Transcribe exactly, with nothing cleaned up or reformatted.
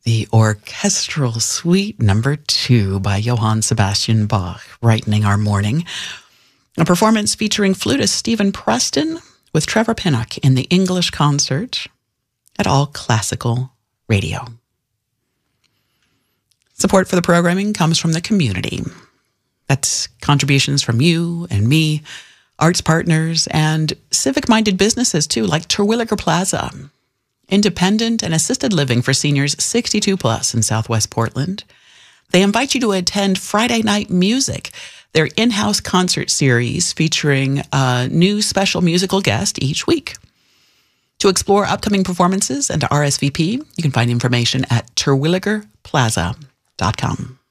The Orchestral Suite Number Two by Johann Sebastian Bach, brightening our morning. A performance featuring flutist Stephen Preston with Trevor Pinnock in the English concert at All Classical Radio. Support for the programming comes from the community. That's contributions from you and me, arts partners, and civic-minded businesses too, like Terwilliger Plaza, independent and assisted living for seniors sixty-two plus in Southwest Portland. They invite you to attend Friday Night Music, their in-house concert series featuring a new special musical guest each week. To explore upcoming performances and to R S V P, you can find information at terwilliger plaza dot com.